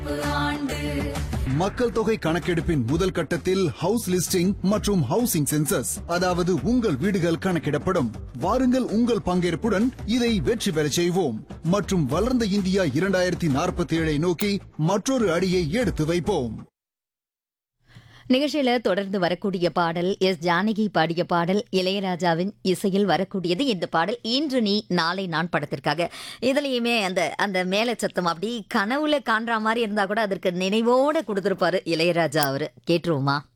மக்கள் தொகை கணக்கெடுப்பின் முதல் கட்டத்தில் ஹவுஸ் லிஸ்டிங் மற்றும் ஹவுசிங் சென்சஸ், அதாவது உங்கள் வீடுகள் கணக்கிடப்படும். வாருங்கள், உங்கள் பங்கேற்புடன் இதை வெற்றி பெறச் செய்வோம் மற்றும் வளர்ந்த இந்தியா 2047 நோக்கி மற்றொரு அடியை எடுத்து வைப்போம். நிகழ்ச்சியில தொடர்ந்து வரக்கூடிய பாடல் எஸ் ஜானகி பாடிய பாடல், இளையராஜாவின் இசையில் வரக்கூடியது. இந்த பாடல் இன்று நீ நாளை நான் படத்திற்காக. இதுலயுமே அந்த மேல சத்தம் அப்படி கனவுல காண்ற மாதிரி இருந்தா கூட அதற்கு நினைவோட கொடுத்திருப்பாரு இளையராஜா அவரு. கேட்டுருவோமா?